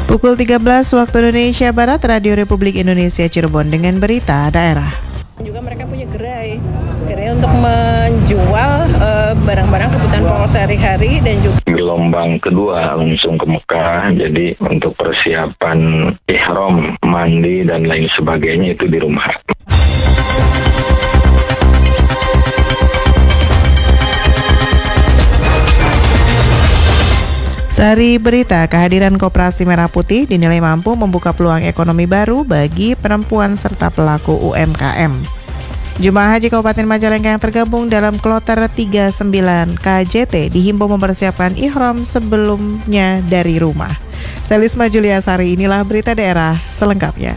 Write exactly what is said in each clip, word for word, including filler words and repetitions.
Pukul tiga belas waktu Indonesia Barat, Radio Republik Indonesia Cirebon dengan berita daerah. Juga mereka punya gerai, gerai untuk menjual uh, barang-barang kebutuhan pokok sehari-hari dan juga gelombang kedua langsung ke Mekah. Jadi untuk persiapan ihram, mandi dan lain sebagainya itu di rumah. Sari berita, kehadiran Koperasi Merah Putih dinilai mampu membuka peluang ekonomi baru bagi perempuan serta pelaku U M K M. Jemaah Haji Kabupaten Majalengka yang tergabung dalam kloter tiga puluh sembilan K J T dihimbau mempersiapkan ihram sebelumnya dari rumah. Selisma Julia Sari, inilah berita daerah selengkapnya.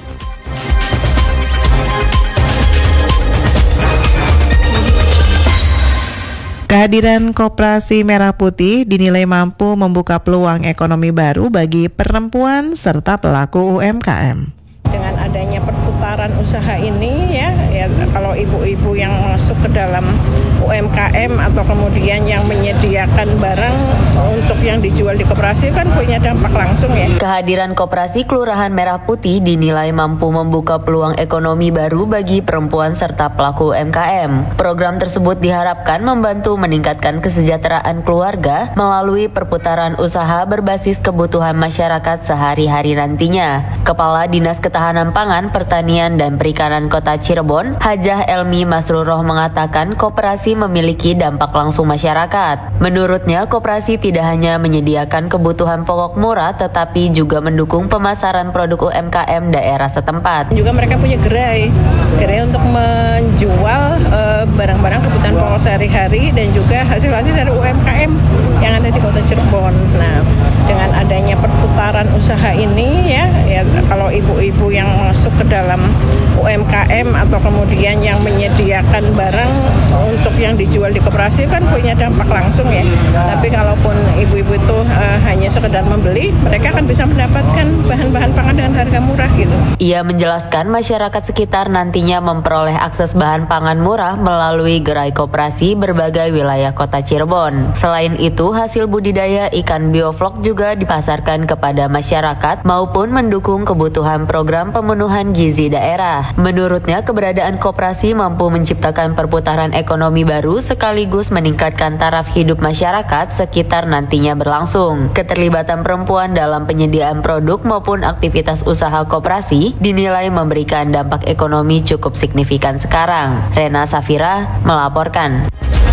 Kehadiran Koperasi Merah Putih dinilai mampu membuka peluang ekonomi baru bagi perempuan serta pelaku U M K M. Dengan adanya perputaran usaha ini ya, ya kalau ibu-ibu yang masuk ke dalam U M K M atau kemudian yang menyediakan barang untuk yang dijual di koperasi kan punya dampak langsung ya. Kehadiran Koperasi Kelurahan Merah Putih dinilai mampu membuka peluang ekonomi baru bagi perempuan serta pelaku U M K M. Program tersebut diharapkan membantu meningkatkan kesejahteraan keluarga melalui perputaran usaha berbasis kebutuhan masyarakat sehari-hari nantinya. Kepala Dinas Ketahanan Pangan, Pertanian dan Perikanan Kota Cirebon, Hajah Elmi Masruroh mengatakan koperasi memiliki dampak langsung masyarakat. Menurutnya, koperasi tidak hanya menyediakan kebutuhan pokok murah, tetapi juga mendukung pemasaran produk U M K M daerah setempat. Juga mereka punya gerai, gerai untuk menjual uh, barang-barang kebutuhan pokok sehari-hari dan juga hasil-hasil dari U M K M yang ada di Kota Cirebon. Nah, dengan adanya perputaran usaha ini ya, ya kalau ibu-ibu yang masuk ke dalam U M K M atau kemudian yang menyediakan barang untuk yang dijual di koperasi kan punya dampak langsung ya. Tapi kalaupun ibu-ibu itu uh, hanya sekedar membeli, mereka kan bisa mendapatkan bahan-bahan pangan dengan harga murah gitu. Ia menjelaskan masyarakat sekitar nantinya memperoleh akses bahan pangan murah melalui gerai koperasi berbagai wilayah Kota Cirebon. Selain itu, hasil budidaya ikan bioflok juga dipasarkan kepada masyarakat maupun mendukung kebutuhan program pemenuhan gizi daerah. Menurutnya, keberadaan koperasi mampu menciptakan perputaran ekonomi baru sekaligus meningkatkan taraf hidup masyarakat sekitar nantinya berlangsung. Keterlibatan perempuan dalam penyediaan produk maupun aktivitas usaha koperasi dinilai memberikan dampak ekonomi cukup signifikan sekarang. Rena Safira melaporkan.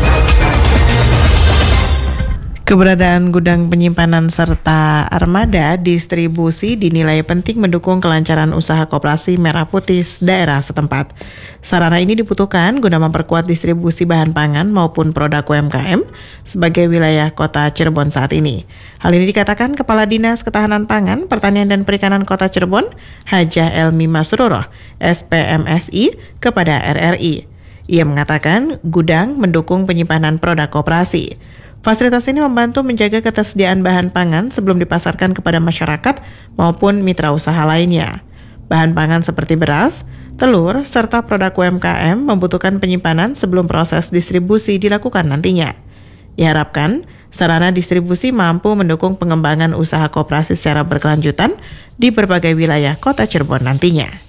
Keberadaan gudang penyimpanan serta armada distribusi dinilai penting mendukung kelancaran usaha Koperasi Merah Putih daerah setempat. Sarana ini dibutuhkan guna memperkuat distribusi bahan pangan maupun produk U M K M sebagai wilayah Kota Cirebon saat ini. Hal ini dikatakan Kepala Dinas Ketahanan Pangan, Pertanian dan Perikanan Kota Cirebon, Hajah Elmi Masruroh, S P M S I, kepada R R I. Ia mengatakan gudang mendukung penyimpanan produk koperasi. Fasilitas ini membantu menjaga ketersediaan bahan pangan sebelum dipasarkan kepada masyarakat maupun mitra usaha lainnya. Bahan pangan seperti beras, telur, serta produk U M K M membutuhkan penyimpanan sebelum proses distribusi dilakukan nantinya. Diharapkan, sarana distribusi mampu mendukung pengembangan usaha koperasi secara berkelanjutan di berbagai wilayah Kota Cirebon nantinya.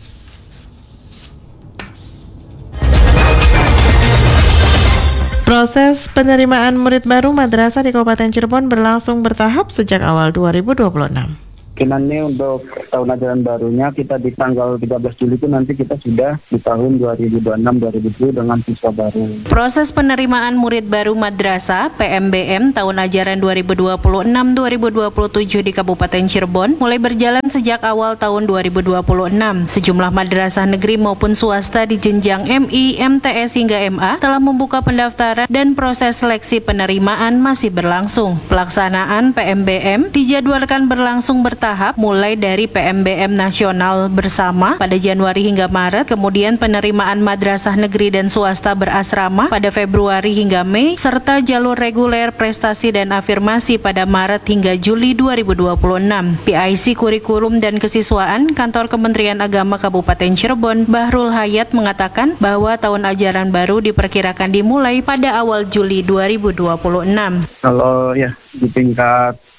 Proses penerimaan murid baru madrasah di Kabupaten Cirebon berlangsung bertahap sejak awal dua ribu dua puluh enam. Kemungkinan untuk tahun ajaran barunya kita di tanggal tiga belas Juli itu nanti kita sudah di tahun dua ribu dua puluh enam dua ribu dua puluh tujuh dengan siswa baru. Proses penerimaan murid baru madrasah P M B M tahun ajaran dua ribu dua puluh enam dua ribu dua puluh tujuh di Kabupaten Cirebon mulai berjalan sejak awal tahun dua ribu dua puluh enam. Sejumlah madrasah negeri maupun swasta di jenjang M I, M T S hingga M A telah membuka pendaftaran dan proses seleksi penerimaan masih berlangsung. Pelaksanaan P M B M dijadwalkan berlangsung bertahap mulai dari P M B M nasional bersama pada Januari hingga Maret, kemudian penerimaan madrasah negeri dan swasta berasrama pada Februari hingga Mei, serta jalur reguler prestasi dan afirmasi pada Maret hingga Juli dua ribu dua puluh enam. P I C Kurikulum dan Kesiswaan Kantor Kementerian Agama Kabupaten Cirebon, Bahrul Hayat mengatakan bahwa tahun ajaran baru diperkirakan dimulai pada awal Juli dua ribu dua puluh enam. Kalau ya di tingkat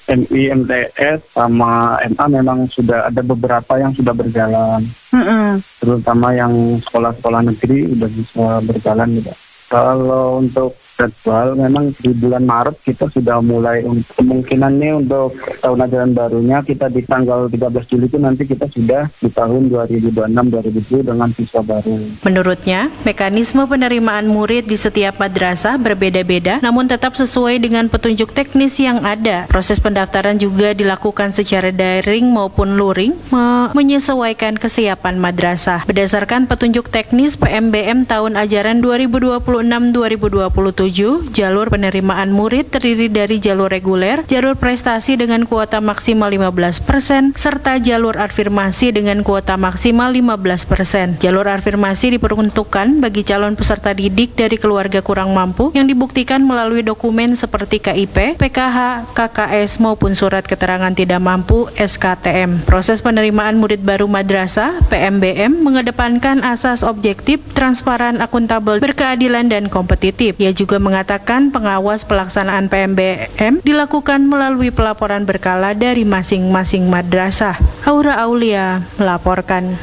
M I, M T S, sama M A memang sudah ada beberapa yang sudah berjalan. Mm-mm. Terutama yang sekolah-sekolah negeri udah bisa berjalan juga. Kalau untuk jadwal memang di bulan Maret kita sudah mulai, untuk kemungkinannya untuk tahun ajaran barunya kita di tanggal tiga belas Juli itu nanti kita sudah di tahun dua ribu dua puluh enam dua ribu dua puluh dengan siswa baru. Menurutnya, mekanisme penerimaan murid di setiap madrasah berbeda-beda namun tetap sesuai dengan petunjuk teknis yang ada. Proses pendaftaran juga dilakukan secara daring maupun luring me- menyesuaikan kesiapan madrasah. Berdasarkan petunjuk teknis P M B M tahun ajaran dua ribu dua puluh enam dua ribu dua puluh tujuh, jalur penerimaan murid terdiri dari jalur reguler, jalur prestasi dengan kuota maksimal lima belas persen, serta jalur afirmasi dengan kuota maksimal lima belas persen. Jalur afirmasi diperuntukkan bagi calon peserta didik dari keluarga kurang mampu yang dibuktikan melalui dokumen seperti K I P, P K H, K K S maupun surat keterangan tidak mampu S K T M. Proses penerimaan murid baru madrasah P M B M mengedepankan asas objektif, transparan, akuntabel, berkeadilan dan kompetitif. Ia juga mengatakan pengawas pelaksanaan P M B M dilakukan melalui pelaporan berkala dari masing-masing madrasah. Aura Aulia melaporkan.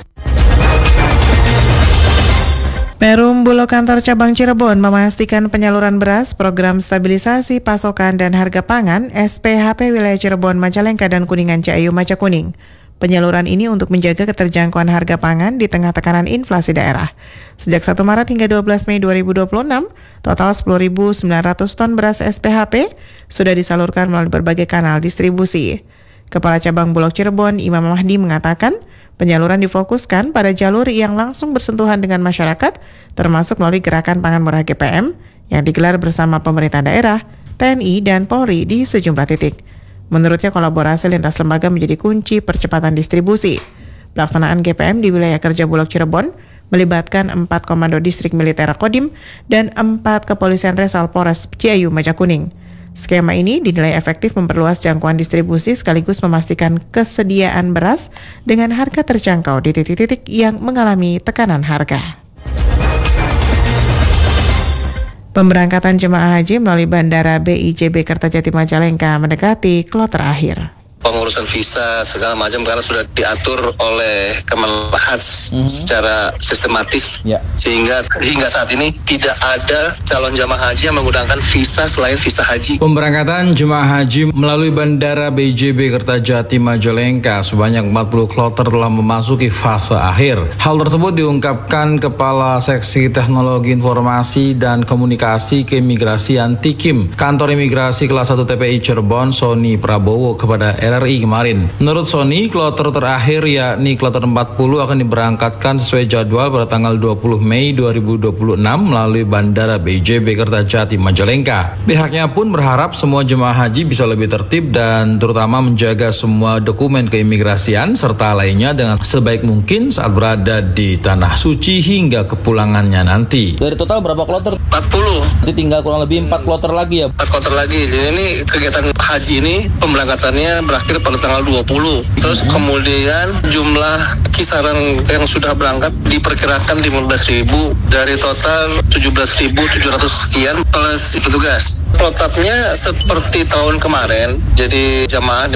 Perum Bulog Kantor Cabang Cirebon memastikan penyaluran beras, program stabilisasi pasokan dan harga pangan S P H P wilayah Cirebon, Majalengka, dan Kuningan Ciayu Maja Kuning. Penyaluran ini untuk menjaga keterjangkauan harga pangan di tengah tekanan inflasi daerah. Sejak satu Maret hingga dua belas Mei dua ribu dua puluh enam, total sepuluh ribu sembilan ratus ton beras S P H P sudah disalurkan melalui berbagai kanal distribusi. Kepala Cabang Bulog Cirebon, Imam Mahdi, mengatakan penyaluran difokuskan pada jalur yang langsung bersentuhan dengan masyarakat, termasuk melalui Gerakan Pangan Murah G P M yang digelar bersama pemerintah daerah, T N I, dan Polri di sejumlah titik. Menurutnya, kolaborasi lintas lembaga menjadi kunci percepatan distribusi. Pelaksanaan G P M di wilayah kerja Bulog Cirebon melibatkan empat komando distrik militer Kodim dan empat kepolisian resor Polres Ciayu Maja Kuning. Skema ini dinilai efektif memperluas jangkauan distribusi sekaligus memastikan kesediaan beras dengan harga terjangkau di titik-titik yang mengalami tekanan harga. Pemberangkatan jemaah haji melalui Bandara B I J B Kertajati Majalengka mendekati kloter akhir. Pengurusan visa segala macam karena sudah diatur oleh Kemenhaj mm-hmm. secara sistematis, yeah. Sehingga hingga saat ini tidak ada calon jemaah haji yang menggunakan visa selain visa haji. Pemberangkatan jemaah haji melalui Bandara B I J B Kertajati Majalengka sebanyak empat puluh kloter telah memasuki fase akhir. Hal tersebut diungkapkan Kepala Seksi Teknologi Informasi dan Komunikasi Keimigrasian Tikim Kantor Imigrasi Kelas satu T P I Cirebon, Sony Prabowo, kepada R R I kemarin. Menurut Sony, kloter terakhir yakni kloter empat puluh akan diberangkatkan sesuai jadwal pada tanggal dua puluh Mei dua ribu dua puluh enam melalui Bandara B I J B Kertajati Majalengka. Pihaknya pun berharap semua jemaah haji bisa lebih tertib dan terutama menjaga semua dokumen keimigrasian serta lainnya dengan sebaik mungkin saat berada di Tanah Suci hingga kepulangannya nanti. Dari total berapa kloter? empat puluh. Nanti tinggal kurang lebih empat kloter lagi ya? empat kloter lagi. Jadi ini kegiatan haji ini pemberangkatannya berakhir pada tanggal dua puluh. Terus hmm. kemudian jumlah kisaran yang sudah berangkat diperkirakan lima belas ribu dari total tujuh belas ribu tujuh ratus sekian plus petugas. Protapnya seperti tahun kemarin, jadi jamaah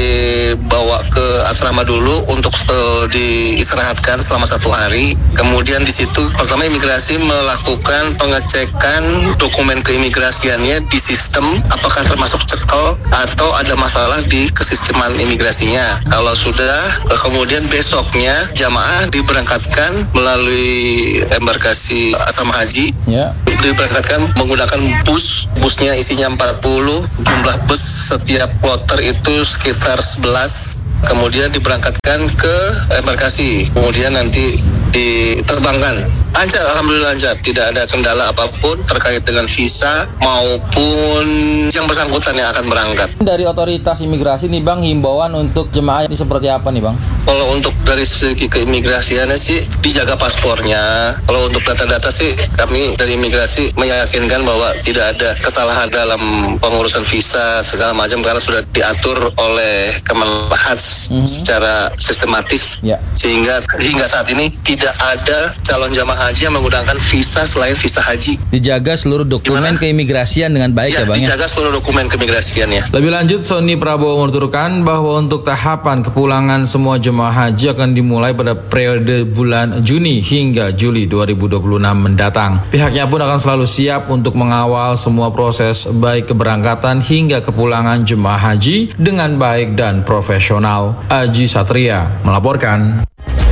dibawa ke asrama dulu untuk uh, diistirahatkan selama satu hari. Kemudian di situ pertama imigrasi melakukan pengecekan dokumen keimigrasiannya di sistem apakah termasuk cekel atau ada masalah di kesisteman imigrasinya. Kalau sudah, kemudian besoknya jamaah diberangkatkan melalui embarkasi asrama haji. Yeah. Diberangkatkan menggunakan bus. Busnya isinya empat puluh. Jumlah bus setiap kloter itu sekitar sebelas. Kemudian diberangkatkan ke embarkasi. Kemudian nanti diterbangkan. Lancar, alhamdulillah lancar. Tidak ada kendala apapun terkait dengan visa maupun yang bersangkutan yang akan berangkat. Dari otoritas imigrasi nih Bang, himbauan untuk jemaah ini seperti apa nih Bang? Kalau untuk dari segi keimigrasiannya sih dijaga paspornya. Kalau untuk data-data sih kami dari imigrasi meyakinkan bahwa tidak ada kesalahan dalam pengurusan visa segala macam karena sudah diatur oleh Kemenhaj mm-hmm. secara sistematis, yeah. Sehingga hingga saat ini tidak ada calon jemaah jemaah haji yang menggunakan visa selain visa haji. Dijaga seluruh dokumen Gimana? keimigrasian dengan baik ya, ya Bang. Dijaga seluruh dokumen keimigrasiannya. Lebih lanjut, Sony Prabowo menuturkan bahwa untuk tahapan kepulangan semua jemaah haji akan dimulai pada periode bulan Juni hingga Juli dua ribu dua puluh enam mendatang. Pihaknya pun akan selalu siap untuk mengawal semua proses baik keberangkatan hingga kepulangan jemaah haji dengan baik dan profesional. Aji Satria melaporkan.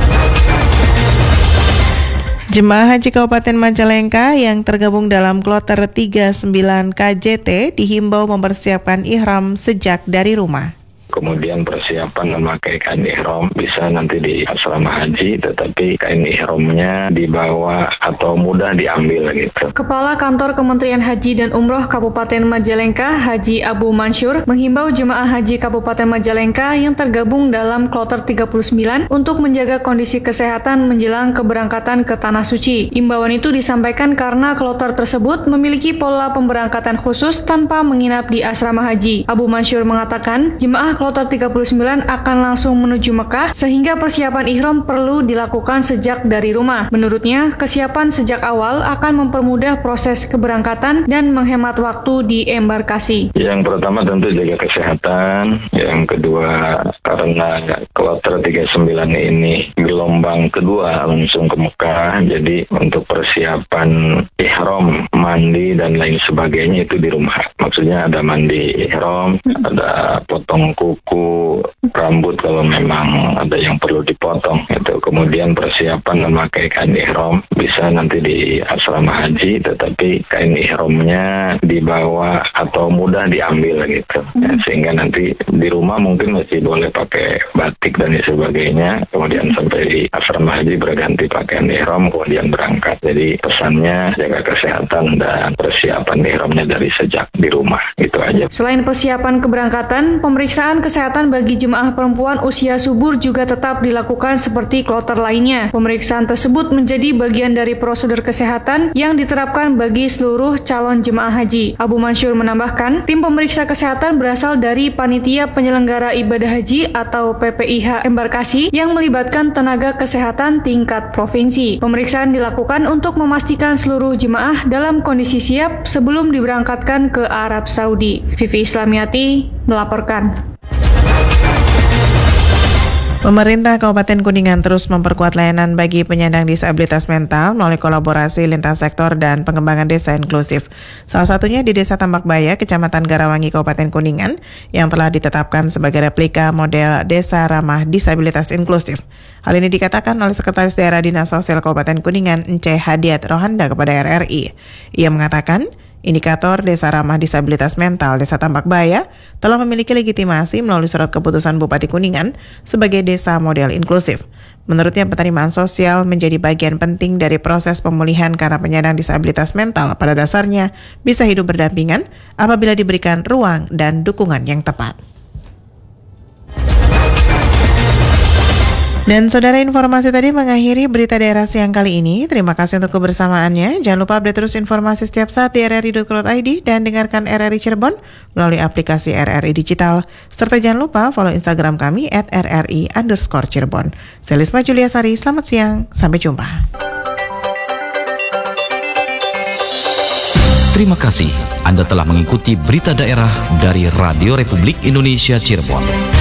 Jemaah Haji Kabupaten Majalengka yang tergabung dalam kloter tiga puluh sembilan K J T dihimbau mempersiapkan ihram sejak dari rumah. Kemudian persiapan memakai kain ihram bisa nanti di asrama haji, tetapi kain ihramnya dibawa atau mudah diambil gitu. Kepala Kantor Kementerian Haji dan Umroh Kabupaten Majalengka, Haji Abu Mansur, menghimbau jemaah haji Kabupaten Majalengka yang tergabung dalam kloter tiga puluh sembilan untuk menjaga kondisi kesehatan menjelang keberangkatan ke Tanah Suci. Imbauan itu disampaikan karena kloter tersebut memiliki pola pemberangkatan khusus tanpa menginap di asrama haji. Abu Mansur mengatakan, jemaah kloter tiga puluh sembilan akan langsung menuju Mekah sehingga persiapan ihram perlu dilakukan sejak dari rumah. Menurutnya, kesiapan sejak awal akan mempermudah proses keberangkatan dan menghemat waktu di embarkasi. Yang pertama tentu jaga kesehatan, yang kedua karena kloter tiga puluh sembilan ini gelombang kedua langsung ke Mekah, jadi untuk persiapan ihram, mandi dan lain sebagainya itu di rumah. Maksudnya ada mandi ihram, ada potong kuku, rambut kalau memang ada yang perlu dipotong itu. Kemudian persiapan memakai kain ihram bisa nanti di asrama haji, tetapi kain ihramnya dibawa atau mudah diambil gitu ya, sehingga nanti di rumah mungkin masih boleh pakai batik dan sebagainya, kemudian sampai di asrama haji berganti pakaian ihram kemudian berangkat. Jadi pesannya jaga kesehatan dan persiapan ihramnya dari sejak di rumah, gitu aja. Selain persiapan keberangkatan, pemeriksaan kesehatan bagi jemaah perempuan usia subur juga tetap dilakukan seperti kloter lainnya. Pemeriksaan tersebut menjadi bagian dari prosedur kesehatan yang diterapkan bagi seluruh calon jemaah haji. Abu Mansur menambahkan, tim pemeriksa kesehatan berasal dari Panitia Penyelenggara Ibadah Haji atau P P I H embarkasi yang melibatkan tenaga kesehatan tingkat provinsi. Pemeriksaan dilakukan untuk memastikan seluruh jemaah dalam kondisi siap sebelum diberangkatkan ke Arab Saudi. Vivi Islamiati melaporkan. Pemerintah Kabupaten Kuningan terus memperkuat layanan bagi penyandang disabilitas mental melalui kolaborasi lintas sektor dan pengembangan desa inklusif. Salah satunya di Desa Tambakbaya, Kecamatan Garawangi, Kabupaten Kuningan, yang telah ditetapkan sebagai replika model desa ramah disabilitas inklusif. Hal ini dikatakan oleh Sekretaris Daerah Dinas Sosial Kabupaten Kuningan, Ence Hadiat Rohanda kepada R R I. Ia mengatakan, indikator Desa Ramah Disabilitas Mental Desa Tambakbaya telah memiliki legitimasi melalui surat keputusan Bupati Kuningan sebagai desa model inklusif. Menurutnya, penerimaan sosial menjadi bagian penting dari proses pemulihan karena penyandang disabilitas mental pada dasarnya bisa hidup berdampingan apabila diberikan ruang dan dukungan yang tepat. Dan saudara, informasi tadi mengakhiri berita daerah siang kali ini. Terima kasih untuk kebersamaannya. Jangan lupa update terus informasi setiap saat di r r i dot co dot i d dan dengarkan R R I Cirebon melalui aplikasi R R I Digital. Serta jangan lupa follow Instagram kami at r r i underscore Cirebon. Saya Lisma Juliasari, selamat siang. Sampai jumpa. Terima kasih Anda telah mengikuti berita daerah dari Radio Republik Indonesia Cirebon.